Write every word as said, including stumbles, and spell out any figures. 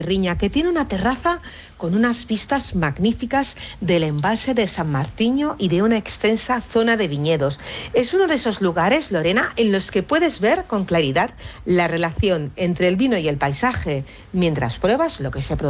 Riña, que tiene una terraza con unas vistas magníficas del embalse de San Martiño y de una extensa zona de viñedos. Es uno de esos lugares, Lorena, en los que puedes ver con claridad la relación entre el vino y el paisaje mientras pruebas lo que se produce.